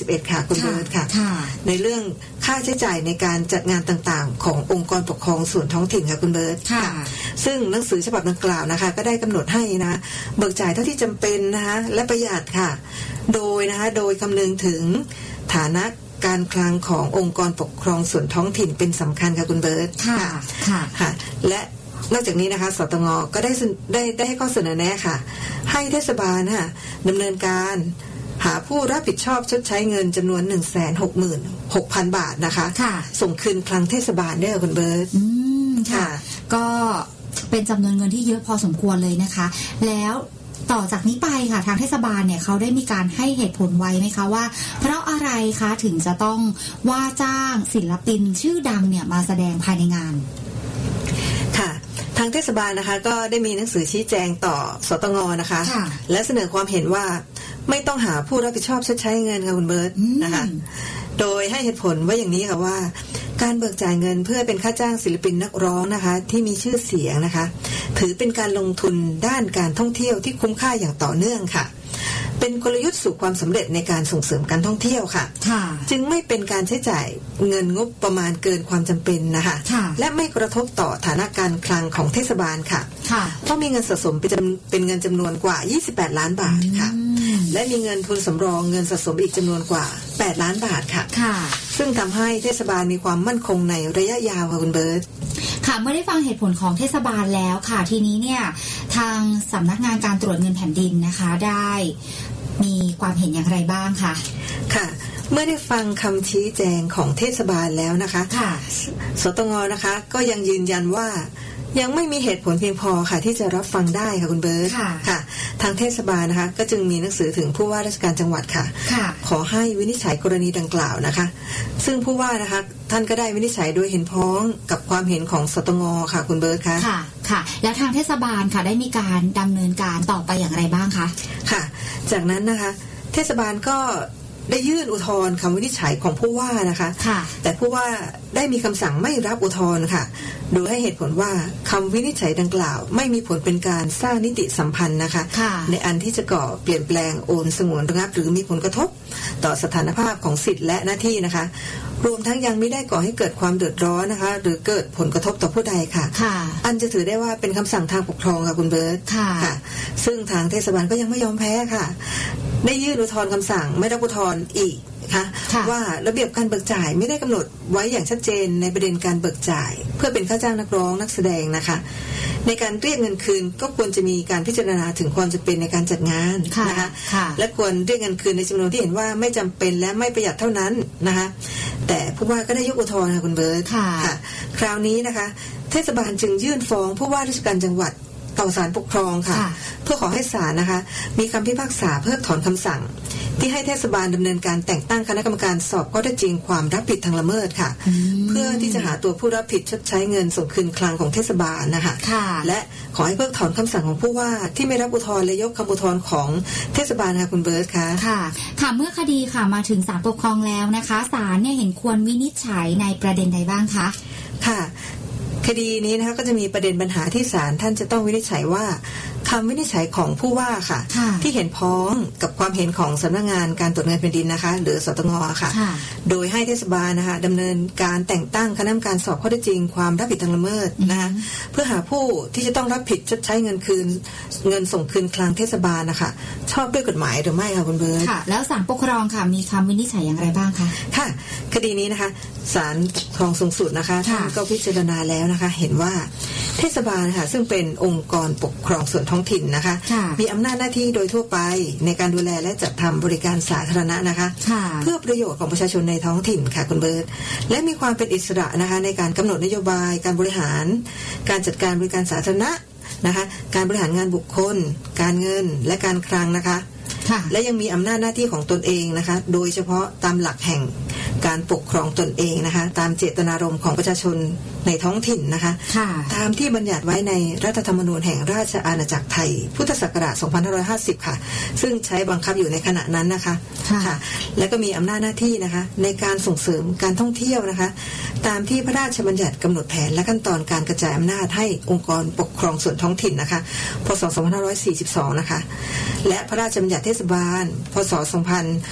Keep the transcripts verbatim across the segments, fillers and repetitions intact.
สิบเอ็ดค่ะคุณเบิร์ตค่ะในเรื่องค่าใช้จ่ายในการจัดงานต่างๆขององค์กรปกครองส่วนท้องถิ่นค่ะคุณเบิร์ตค่ะซึ่งหนังสือฉบับดังกล่าวนะคะก็ได้กำหนดให้นะเบิกจ่ายเท่าที่จำเป็นนะคะและประหยัดค่ะโดยนะคะโดยคำนึงถึงฐานะการคลังขององค์กรปกครองส่วนท้องถิ่นเป็นสำคัญค่ะคุณเบิร์ตค่ะค่ะและนอกจากนี้นะคะสตง.ก็ได้ได้ได้ให้ข้อเสนอแนะค่ะให้เทศบาลค่ะดำเนินการหาผู้รับผิดชอบชดใช้เงินจำนวน หนึ่งแสนหกหมื่นหกพัน บาทนะคะส่งคืนคลังเทศบาลได้ค่ะคุณเบิร์ตอืมค่ะก็เป็นจำนวนเงินที่เยอะพอสมควรเลยนะคะแล้วต่อจากนี้ไปค่ะทางเทศบาลเนี่ยเขาได้มีการให้เหตุผลไว้ไหมคะว่าเพราะอะไรคะถึงจะต้องว่าจ้างศิลปินชื่อดังเนี่ยมาแสดงภายในงานค่ะทางเทศบาลนะคะก็ได้มีหนังสือชี้แจงต่อสตง.นะคะและเสนอความเห็นว่าไม่ต้องหาผู้รับผิดชอบชดใช้เงินค่ะคุณเบิร์ตนะคะโดยให้เหตุผลว่าอย่างนี้ค่ะว่าการเบิกจ่ายเงินเพื่อเป็นค่าจ้างศิลปินนักร้องนะคะที่มีชื่อเสียงนะคะถือเป็นการลงทุนด้านการท่องเที่ยวที่คุ้มค่าอย่างต่อเนื่องค่ะเป็นกลยุทธ์สู่ความสำเร็จในการส่งเสริมการท่องเที่ยวค่ะจึงไม่เป็นการใช้จ่ายเงินงบประมาณเกินความจำเป็นนะคะและไม่กระทบต่อฐานะการคลังของเทศบาลค่ะเพราะมีเงินสะสมเป็นเงินจำนวนกว่ายี่สิบแปดล้านบาทค่ะและมีเงินทุนสำรองเงินสะสมอีกจำนวนกว่าแปดล้านบาทค่ะซึ่งทำให้เทศบาลมีความมั่นคงในระยะยาวค่ะคุณเบิร์ตค่ะเมื่อได้ฟังเหตุผลของเทศบาลแล้วค่ะทีนี้เนี่ยทางสำนักงานการตรวจเงินแผ่นดินนะคะได้มีความเห็นอย่างไรบ้างคะค่ะเมื่อได้ฟังคำชี้แจงของเทศบาลแล้วนะคะค่ะสตง.นะคะก็ยังยืนยันว่ายังไม่มีเหตุผลเพียงพอค่ะที่จะรับฟังได้ค่ะคุณเบิร์ตค่ะทางเทศบาลนะคะก็จึงมีหนังสือถึงผู้ว่าราชการจังหวัดค่ะขอให้วินิจฉัยกรณีดังกล่าวนะคะซึ่งผู้ว่านะคะท่านก็ได้วินิจฉัยโดยเห็นพ้องกับความเห็นของสตง.ค่ะคุณเบิร์ตค่ะค่ะค่ะแล้วทางเทศบาลค่ะได้มีการดำเนินการต่อไปอย่างไรบ้างคะค่ะจากนั้นนะคะเทศบาลก็ได้ยื่นอุทธรณ์คำวินิจฉัยของผู้ว่านะคะแต่ผู้ว่าได้มีคำสั่งไม่รับอุทธรณ์ค่ะโดยให้เหตุผลว่าคำวินิจฉัยดังกล่าวไม่มีผลเป็นการสร้างนิติสัมพันธ์นะคะในอันที่จะก่อเปลี่ยนแปลงโอนสงวนระงับหรือมีผลกระทบต่อสถานภาพของสิทธิและหน้าที่นะคะรวมทั้งยังไม่ได้ก่อให้เกิดความเดือดร้อนนะคะหรือเกิดผลกระทบต่อผู้ใดค่ะอันจะถือได้ว่าเป็นคำสั่งทางปกครองค่ะคุณเบิร์ตค่ะซึ่งทางเทศบาลก็ยังไม่ยอมแพ้ค่ะได้ยื่นอุทธรณ์คำสั่งไม่รับอุทธรณ์อีกค่ะว่าระเบียบการเบิกจ่ายไม่ได้กำหนดไว้อย่างชัดเจนในประเด็นการเบิกจ่ายเพื่อเป็นค่าจ้างนักร้องนักแสดงนะคะในการเรียกเงินคืนก็ควรจะมีการพิจารณาถึงความจำเป็นในการจัดงานนะคะและควรเรียกเงินคืนในจำนวนที่เห็นว่าไม่จำเป็นและไม่ประหยัดเท่านั้นนะคะแต่ผู้ว่าก็ได้ยกอุทธรณ์ค่ะคุณเบิร์ตค่ะคราวนี้นะคะเทศบาลจึงยื่นฟ้องผู้ว่าราชการจังหวัดต่อศาลปกครองค่ะเพื่อขอให้ศาลนะคะมีคำพิพากษาเพิกถอนคำสั่งที่ให้เทศบาลดำเนินการแต่งตั้งคณะกรรมการสอบข้อเท็จจริงความรับผิดทางละเมิดค่ะเพื่อที่จะหาตัวผู้รับผิดชดใช้เงินส่งคืนคลังของเทศบาลนะคะและขอให้เพิกถอนคำสั่งของผู้ว่าที่ไม่รับอุทธรณ์และยกคำอุทธรณ์ของเทศบาลค่ะคุณเบิร์ตค่ะค่ะค่ะเมื่อคดีค่ะมาถึงศาลปกครองแล้วนะคะศาลเนี่ยเห็นควรวินิจฉัยในประเด็นใดบ้างคะค่ะคดีนี้นะคะก็จะมีประเด็นปัญหาที่ศาลท่านจะต้องวินิจฉัยว่าคำวินิจฉัยของผู้ว่าค่ะที่เห็นพ้องกับความเห็นของสำนักงานการตรวจเงินแผ่นดินนะคะหรือสตง.ค่ะโดยให้เทศบาลนะคะดำเนินการแต่งตั้งคณะกรรมการสอบข้อเท็จจริงความรับผิดทางละเมิดนะคะเพื่อหาผู้ที่จะต้องรับผิดชดใช้เงินคืนเงินส่งคืนคลังเทศบาลนะคะชอบด้วยกฎหมายหรือไม่ค่ะคุณเบิร์ตค่ะแล้วศาลปกครองค่ะมีคำวินิจฉัยอย่างไรบ้างคะค่ะคดีนี้นะคะศาลปกครองสูงสุดนะคะท่านก็พิจารณาแล้วนะคะเห็นว่าเทศบาลค่ะซึ่งเป็นองค์กรปกครองส่วนท้องถิ่นนะคะมีอำนาจหน้าที่โดยทั่วไปในการดูแลและจัดทำบริการสาธารณะนะคะเพื่อประโยชน์ของประชาชนในท้องถิ่นค่ะคุณเบิร์ตและมีความเป็นอิสระนะคะในการกำหนดนโยบายการบริหารการจัดการบริการสาธารณะนะคะการบริหารงานบุคคลการเงินและการคลังนะคะและยังมีอำนาจหน้าที่ของตนเองนะคะโดยเฉพาะตามหลักแห่งการปกครองตนเองนะคะตามเจตนารมณ์ของประชาชนในท้องถิ่นนะคะตามที่บัญญัติไว้ในรัฐธรรมนูญแห่งราชอาณาจักรไทยพุทธศักราชสองพันห้าร้อยห้าสิบค่ะซึ่งใช้บังคับอยู่ในขณะนั้นนะคะค่ะและก็มีอำนาจหน้าที่นะคะในการส่งเสริมการท่องเที่ยวนะคะตามที่พระราชบัญญัติกำหนดแผนและขั้นตอนการกระจายอำนาจให้องค์กรปกครองส่วนท้องถิ่นนะคะพ.ศ. สองพันห้าร้อยสี่สิบสองนะคะและพระราชบัญญัติเทศบาลพ.ศ. สองพัน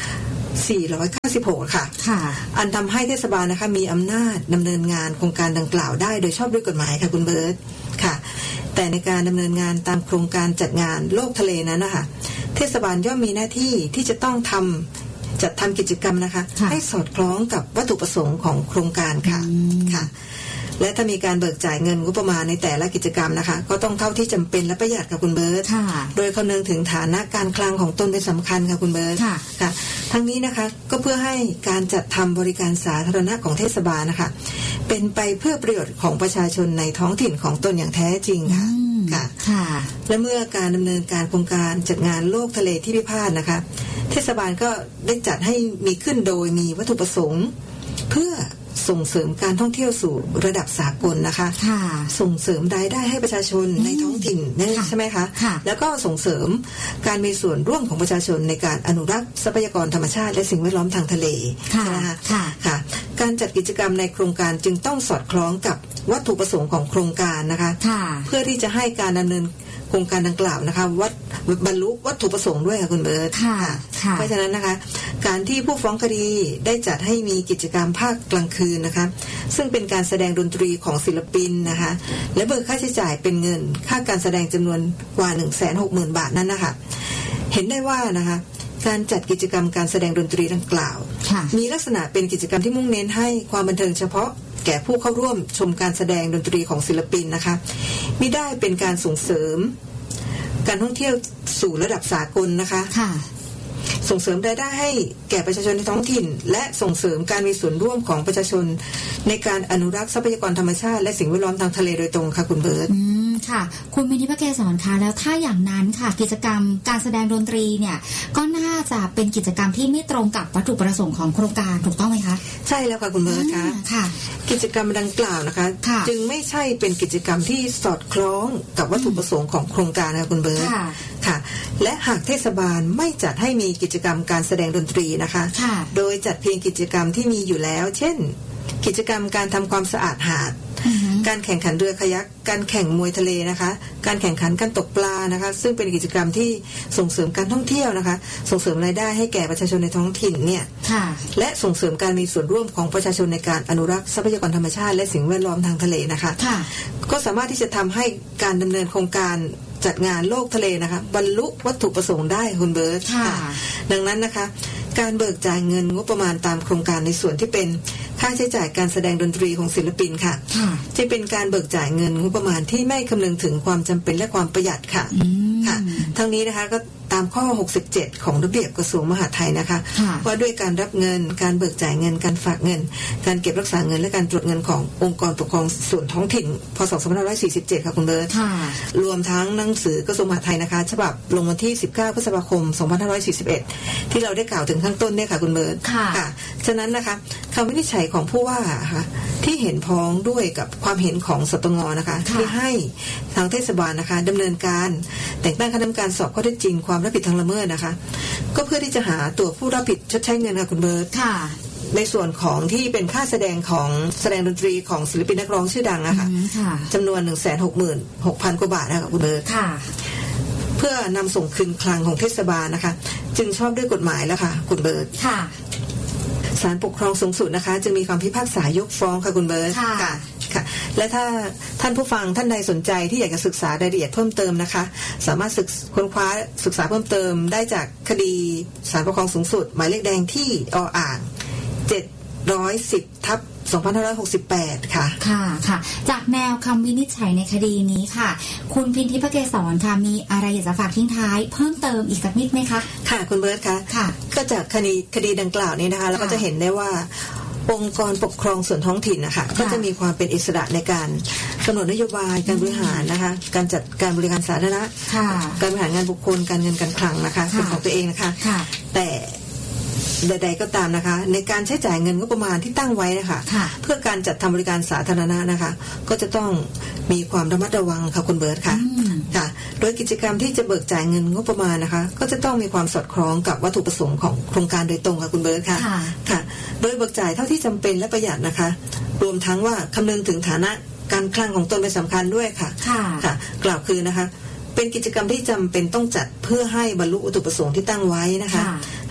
สี่ร้อยเก้าสิบหก ค่ะอันทำให้เทศบาลนะคะมีอำนาจดำเนินงานโครงการดังกล่าวได้โดยชอบด้วยกฎหมายค่ะคุณเบิร์ตค่ะแต่ในการดำเนินงานตามโครงการจัดงานโลกทะเลนั้นนะคะเทศบาลย่อมมีหน้าที่ที่จะต้องทำจัดทำกิจกรรมนะคะให้สอดคล้องกับวัตถุประสงค์ของโครงการค่ะค่ะและถ้ามีการเบิกจ่ายเงินงบประมาณในแต่ละกิจกรรมนะคะก็ต้องเท่าที่จำเป็นและประหยัดค่ะคุณเบิร์ตโดยคำนึงถึงฐานะการคลังของตนเป็นสำคัญค่ะคุณเบิร์ตค่ะทั้งนี้นะคะก็เพื่อให้การจัดทำบริการสาธารณะของเทศบาลนะคะเป็นไปเพื่อประโยชน์ของประชาชนในท้องถิ่นของตนอย่างแท้จริงค่ะค่ะและเมื่อการดำเนินการโครงการจัดงานโลกทะเลที่พิพาทนะคะเทศบาลก็ได้จัดให้มีขึ้นโดยมีวัตถุประสงค์เพื่อส่งเสริมการท่องเที่ยวสู่ระดับสากลนะคะส่งเสริมรายได้ให้ประชาชนในท้องถิ่นใช่ไหมคะแล้วก็ส่งเสริมการมีส่วนร่วมของประชาชนในการอนุรักษ์ทรัพยากรธรรมชาติและสิ่งแวดล้อมทางทะเลใช่ไหมคะค่ะการจัดกิจกรรมในโครงการจึงต้องสอดคล้องกับวัตถุประสงค์ของโครงการนะคะเพื่อที่จะให้การดำเนินโครงการดังกล่าวนะคะวัดบรรลุวัตถุประสงค์ด้วยค่ะคุณเบิร์ตเพราะฉะนั้นนะคะการที่ผู้ฟ้องคดีได้จัดให้มีกิจกรรมภาคกลางคืนนะคะซึ่งเป็นการแสดงดนตรีของศิลปินนะคะและเบิกค่าใช้จ่ายเป็นเงินค่าการแสดงจำนวนกว่า หนึ่งแสนหกหมื่น บาทนั้นนะคะเห็นได้ว่านะคะการจัดกิจกรรมการแสดงดนตรีดังกล่าวมีลักษณะเป็นกิจกรรมที่มุ่งเน้นให้ความบันเทิงเฉพาะแก่ผู้เข้าร่วมชมการแสดงดนตรีของศิลปินนะคะมิได้เป็นการส่งเสริมการท่องเที่ยวสู่ระดับสากลนะคะส่งเสริมรายได้ให้แก่ประชาชนในท้องถิ่นและส่งเสริมการมีส่วนร่วมของประชาชนในการอนุรักษ์ทรัพยากรธรรมชาติและสิ่งแวดล้อมทางทะเลโดยตรงค่ะคุณเบิร์ตอืมค่ะคุณมินิพเกศรคะแล้วถ้าอย่างนั้นค่ะกิจกรรมการแสดงดนตรีเนี่ยก็น่าจะเป็นกิจกรรมที่ไม่ตรงกับวัตถุประสงค์ของโครงการถูกต้องไหมคะใช่แล้วค่ะคุณเบิร์ตคะค่ะกิจกรรมดังกล่าวนะคะจึงไม่ใช่เป็นกิจกรรมที่สอดคล้องกับวัตถุประสงค์ของโครงการค่ะคุณเบิร์ตค่ะและหากเทศบาลไม่จัดให้มีกิจกรรมการแสดงดนตรีนะคะโดยจัดเพียงกิจกรรมที่มีอยู่แล้วเช่นกิจกรรมการทำความสะอาดหาดการแข่งขันเรือคายักการแข่งมวยทะเลนะคะการแข่งขันการตกปลานะคะซึ่งเป็นกิจกรรมที่ส่งเสริมการท่องเที่ยวนะคะส่งเสริมรายได้ให้แก่ประชาชนในท้องถิ่นเนี่ยและส่งเสริมการมีส่วนร่วมของประชาชนในการอนุรักษ์ทรัพยากรธรรมชาติและสิ่งแวดล้อมทางทะเลนะคะก็สามารถที่จะทำให้การดำเนินโครงการจัดงานโลกทะเลนะคะบรรลุวัตถุประสงค์ได้คุณเบิร์ตดังนั้นนะคะการเบิกจ่ายเงินงบประมาณตามโครงการในส่วนที่เป็นค่าใช้จ่ายการแสดงดนตรีของศิลปินค่ะจะเป็นการเบิกจ่ายเงินงบประมาณที่ไม่คำนึงถึงความจำเป็นและความประหยัดค่ะค่ะทั้งนี้นะคะก็ตามข้อหกสิบเจ็ดของระเบียบกระทรวงมหาดไทยนะคะว่าด้วยการรับเงินการเบิกจ่ายเงินการฝากเงินการเก็บรักษาเงินและการตรวจเงินขององค์กรปกครองส่วนท้องถิ่นพ.ศ. สองพันห้าร้อยสี่สิบเจ็ดค่ะคุณเบิร์ตรวมทั้งหนังสือกระทรวงมหาดไทยนะคะฉบับลงวันที่สิบเก้าพฤษภาคมสองพันห้าร้อยสี่สิบเอ็ดที่เราได้กล่าวถึงข้างต้นเนี่ยค่ะคุณเบิร์ตค่ะฉะนั้นนะคะคำวินิจฉัยของผู้ว่าค่ะที่เห็นพ้องด้วยกับความเห็นของสตง.นะคะที่ให้ทางเทศบาลนะคะดำเนินการแต่งตั้งคณะกรรมการสอบข้อเท็จจริงความรับผิดทางละเมิดนะคะก็เพื่อที่จะหาตัวผู้รับผิดชดใช้เงินค่ะคุณเบิร์ตในส่วนของที่เป็นค่าแสดงของแสดงดนตรีของศิลปินนักร้องชื่อดังอะค่ะจำนวน หนึ่งแสนหกหมื่นหกพัน กว่าบาทนะคะคุณเบิร์ตเพื่อนำส่งคืนคลังของเทศบาลนะคะจึงชอบด้วยกฎหมายแล้วค่ะคุณเบิร์ตศาลปกครองสูงสุดนะคะจึงมีคำพิพากษายกฟ้องค่ะคุณเบิร์ตค่ะค่ะและถ้าท่านผู้ฟังท่านใดสนใจที่อยากจะศึกษารายละเอียดเพิ่มเติมนะคะสามารถศึกค้นคว้าศึกษาเพิ่มเติมได้จากคดีศาลปกครองสูงสุดหมายเลขแดงที่ออ่างเจ็ดร้อยสิบทับสองพันห้าร้อยหกสิบแปดค่ะค่ะค่ะจากแนวคำวินิจฉัยในคดีนี้ค่ะคุณพินทิพเกศรค่ะมีอะไรอยากจะฝากทิ้งท้ายเพิ่มเติมอีกสักนิดไหมคะค่ะคุณเบิร์ตคะค่ะก็จากคดีคดีดังกล่าวนี้นะคะเราก็จะเห็นได้ว่าองค์กรปกครองส่วนท้องถิ่นนะคะก็จะมีความเป็นอิสระในการกำหนดนโยบายการบริหารนะคะการจัดการบริการสาธารณะการบริหารงานบุคคลการเงินการคลังนะคะเป็นของตัวเองนะคะแต่ใดๆก็ตามนะคะในการใช้จ่ายเงินงบประมาณที่ตั้งไว้นะคะเพื่อการจัดทำบริการสาธารณะนะคะก็จะต้องมีความระมัดระวังค่ะคุณเบิร์ตค่ะค่ะโดยกิจกรรมที่จะเบิกจ่ายเงินงบประมาณนะคะก็จะต้องมีความสอดคล้องกับวัตถุประสงค์ของโครงการโดยตรงค่ะคุณเบิร์ตค่ะค่ะโดยเบิกจ่ายเท่าที่จำเป็นและประหยัดนะคะรวมทั้งว่าคำนึงถึงฐานะการคลังของตนเป็นสำคัญด้วยค่ะค่ะกล่าวคือนะคะเป็นกิจกรรมที่จำเป็นต้องจัดเพื่อให้บรรลุวัตถุประสงค์ที่ตั้งไว้นะคะห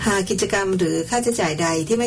หากกิจกรรมหรือค่าใช้จ่ายใดที่ไม่